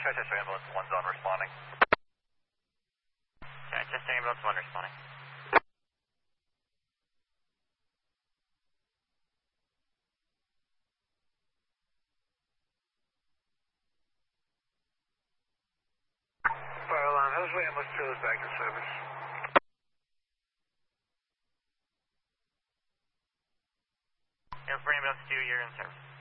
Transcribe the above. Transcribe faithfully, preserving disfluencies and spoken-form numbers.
Chester Ambulance one's on responding. Chester Ambulance one responding. Fire alarm, Hillsway Ambulance two is back in service. Air for Ambulance two, you're in service.